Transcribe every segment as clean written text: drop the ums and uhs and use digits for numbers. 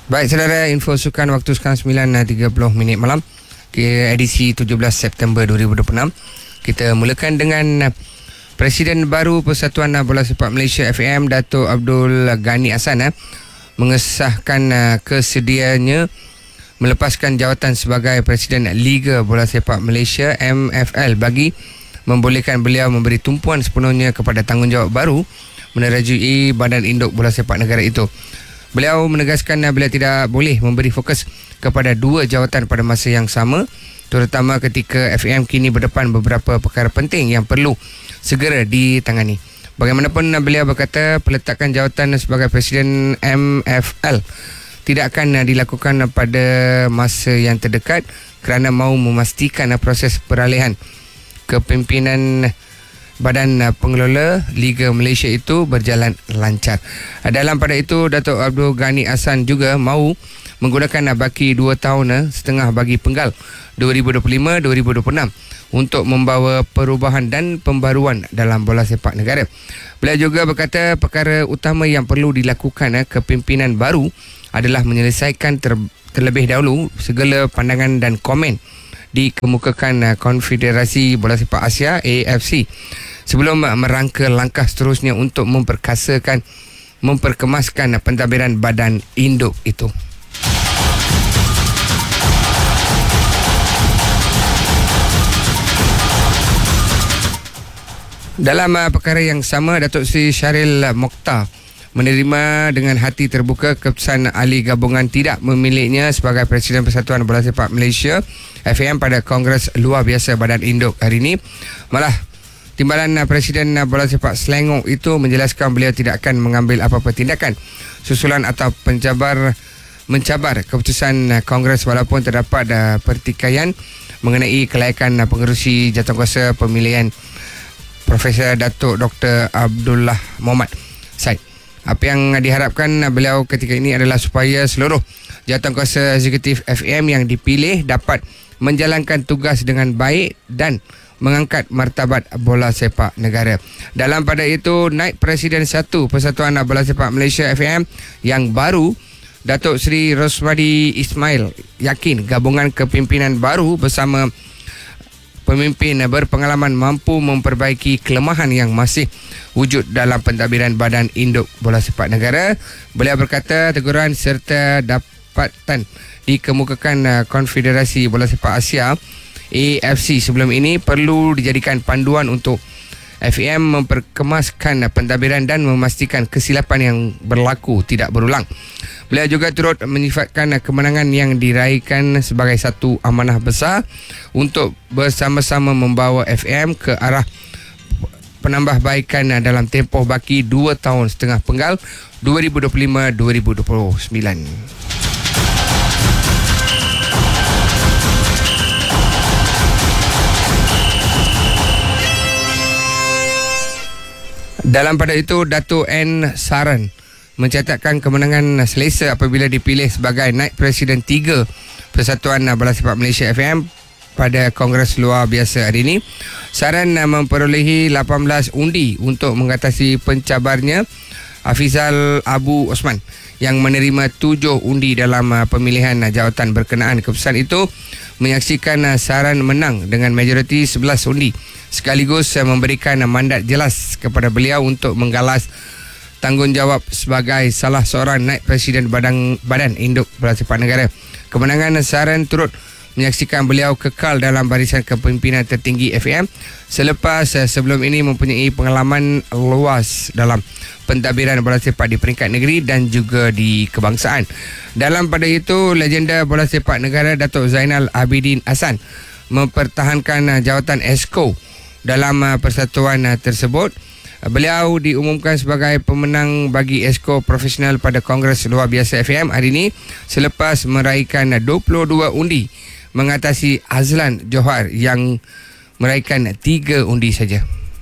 Baik saudara, info sukan waktu sekarang 9.30 malam, edisi 17 September 2026. Kita mulakan dengan Presiden baru Persatuan Bola Sepak Malaysia FAM, Dato' Abdul Ghani Hassan mengesahkan kesediaannya melepaskan jawatan sebagai Presiden Liga Bola Sepak Malaysia MFL bagi membolehkan beliau memberi tumpuan sepenuhnya kepada tanggungjawab baru menerajui Badan Induk Bola Sepak Negara itu. Beliau menegaskan beliau tidak boleh memberi fokus kepada dua jawatan pada masa yang sama, terutama ketika FAM kini berdepan beberapa perkara penting yang perlu segera ditangani. Bagaimanapun beliau berkata peletakan jawatan sebagai Presiden MFL tidak akan dilakukan pada masa yang terdekat kerana mahu memastikan proses peralihan kepimpinan Badan Pengelola Liga Malaysia itu berjalan lancar. Dalam pada itu, Dato' Abdul Ghani Hassan juga mahu menggunakan baki 2 tahun setengah bagi penggal 2025-2026 untuk membawa perubahan dan pembaruan dalam bola sepak negara. Beliau juga berkata perkara utama yang perlu dilakukan kepimpinan baru adalah menyelesaikan terlebih dahulu segala pandangan dan komen dikemukakan Konfederasi Bola Sepak Asia AFC sebelum merangka langkah seterusnya untuk memperkemaskan pentadbiran badan induk itu. Dalam perkara yang sama, Datuk Seri Syaril Mokhtar menerima dengan hati terbuka keputusan ahli gabungan tidak memilihnya sebagai Presiden Persatuan Bola Sepak Malaysia FAM pada Kongres Luar Biasa Badan Induk hari ini. Malah, Timbalan Presiden Bola Sepak Selangor itu menjelaskan beliau tidak akan mengambil apa-apa tindakan susulan atau mencabar keputusan Kongres walaupun terdapat pertikaian mengenai kelayakan pengerusi jawatankuasa pemilihan Profesor Datuk Dr. Abdullah Mohamed Said. Apa yang diharapkan beliau ketika ini adalah supaya seluruh jawatankuasa eksekutif FAM yang dipilih dapat menjalankan tugas dengan baik dan mengangkat martabat bola sepak negara. Dalam pada itu, Naib Presiden 1 Persatuan Bola Sepak Malaysia FAM yang baru, Datuk Seri Rosmadi Ismail, yakin gabungan kepimpinan baru bersama pemimpin berpengalaman mampu memperbaiki kelemahan yang masih wujud dalam pentadbiran Badan Induk Bola Sepak Negara. Beliau berkata teguran serta dapatan dikemukakan Konfederasi Bola Sepak Asia AFC sebelum ini perlu dijadikan panduan untuk FAM memperkemaskan pentadbiran dan memastikan kesilapan yang berlaku tidak berulang. Beliau juga turut menyifatkan kemenangan yang diraihkan sebagai satu amanah besar untuk bersama-sama membawa FAM ke arah penambahbaikan dalam tempoh baki 2 tahun setengah penggal 2025-2029. Dalam pada itu, Dato' N. Saran mencatatkan kemenangan selesa apabila dipilih sebagai Naib Presiden 3 Persatuan Bola Sepak Malaysia FAM pada Kongres Luar Biasa hari ini. Saran memperolehi 18 undi untuk mengatasi pencabarnya Hafizal Abu Osman yang menerima 7 undi dalam pemilihan jawatan berkenaan. Keputusan itu menyaksikan Saran menang dengan majoriti 11 undi sekaligus memberikan mandat jelas kepada beliau untuk menggalas tanggungjawab sebagai salah seorang Naib Presiden Badan Induk Bola Sepak Negara. Kemenangan Saran turut menyaksikan beliau kekal dalam barisan kepimpinan tertinggi FAM selepas sebelum ini mempunyai pengalaman luas dalam pentadbiran bola sepak di peringkat negeri dan juga di kebangsaan. Dalam pada itu, legenda bola sepak negara Datuk Zainal Abidin Hassan mempertahankan jawatan ESCO dalam persatuan tersebut. Beliau diumumkan sebagai pemenang bagi ESCO Profesional pada Kongres Luar Biasa FAM hari ini selepas meraihkan 22 undi mengatasi Azlan Johar yang meraihkan 3 undi saja.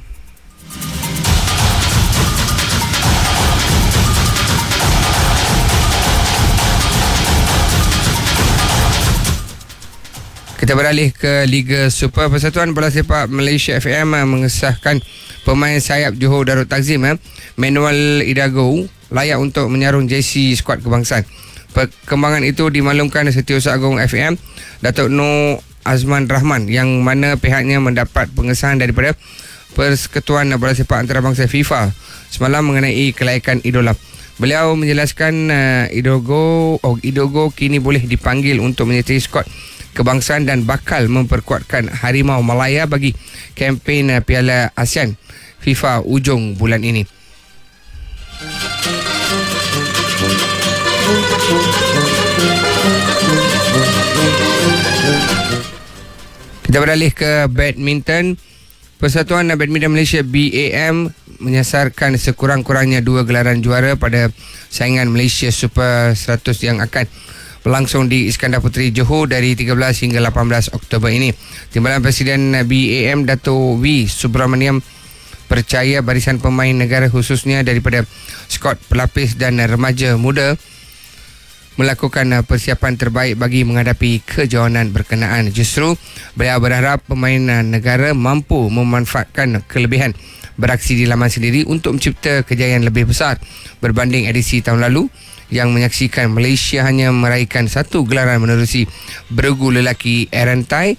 Kita beralih ke Liga Super. Persatuan Bola Sepak Malaysia FAM mengesahkan pemain sayap Johor Darul Takzim Manuel Idago layak untuk menyarung jersey skuad kebangsaan. Perkembangan itu dimaklumkan Setiausaha Agung FAM Datuk Nur Azman Rahman, yang mana pihaknya mendapat pengesahan daripada Persekutuan Bola Sepak Antarabangsa FIFA semalam mengenai kelaikan idola. Beliau menjelaskan Idogo kini boleh dipanggil untuk menyertai skuad kebangsaan dan bakal memperkuatkan Harimau Malaya bagi kempen Piala ASEAN FIFA ujung bulan ini. Kita beralih ke badminton. Persatuan Badminton Malaysia BAM menyasarkan sekurang-kurangnya 2 gelaran juara pada saingan Malaysia Super 100 yang akan berlangsung di Iskandar Puteri Johor dari 13 hingga 18 Oktober ini. Timbalan Presiden BAM Dato' W. Subramaniam percaya barisan pemain negara khususnya daripada skuad pelapis dan remaja muda melakukan persiapan terbaik bagi menghadapi kejohanan berkenaan. Justru beliau berharap pemain negara mampu memanfaatkan kelebihan beraksi di laman sendiri untuk mencipta kejayaan lebih besar berbanding edisi tahun lalu yang menyaksikan Malaysia hanya meraihkan 1 gelaran menerusi beregu lelaki Erentai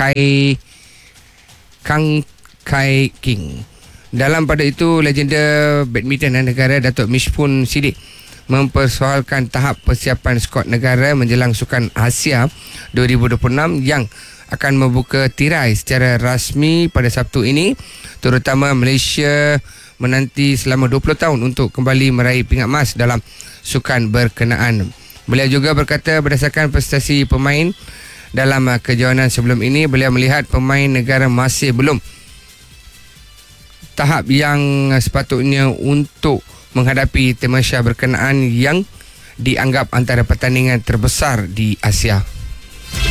Kang Kai King. Dalam pada itu, legenda badminton negara Datuk Mishpun Siddiq mempersoalkan tahap persiapan skuad negara menjelang Sukan Asia 2026 yang akan membuka tirai secara rasmi pada Sabtu ini, terutama Malaysia menanti selama 20 tahun untuk kembali meraih pingat emas dalam sukan berkenaan. Beliau juga berkata berdasarkan prestasi pemain dalam kejohanan sebelum ini, beliau melihat pemain negara masih belum tahap yang sepatutnya untuk menghadapi tamasya berkenaan yang dianggap antara pertandingan terbesar di Asia.